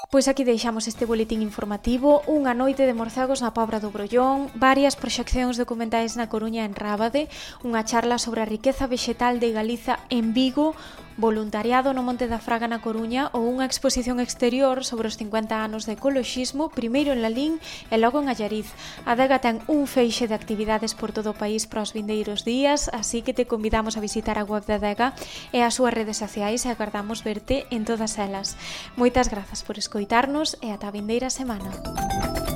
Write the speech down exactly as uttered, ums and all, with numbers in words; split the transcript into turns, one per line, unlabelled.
Pois aquí deixamos este boletín informativo, unha noite de morcegos na Pobra do Brollón, varias proxeccións documentais na Coruña e en Rábade, unha charla sobre a riqueza vexetal de Galiza en Vigo, voluntariado no Monte da Fraga na Coruña ou unha exposición exterior sobre os cincuenta anos de ecoloxismo, primeiro en Lalín e logo en Allariz. A adega ten un feixe de actividades por todo o país para os vindeiros días, así que te convidamos a visitar a web da adega e as súas redes sociais e agardamos verte en todas elas. Moitas grazas por escoitarnos e ata a vindeira semana.